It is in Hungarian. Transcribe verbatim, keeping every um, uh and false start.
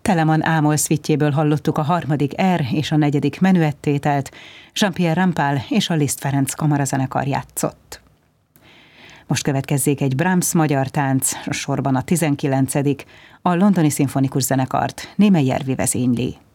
Telemann Ámol szvitjéből hallottuk a harmadik R és a negyedik menüettételt, Jean-Pierre Rampal és a Liszt Ferenc kamarazenekar játszott. Most következzék egy Brahms magyar tánc, a sorban a tizenkilencedik a Londoni Szimfonikus Zenekart Németh Järvi vezényli.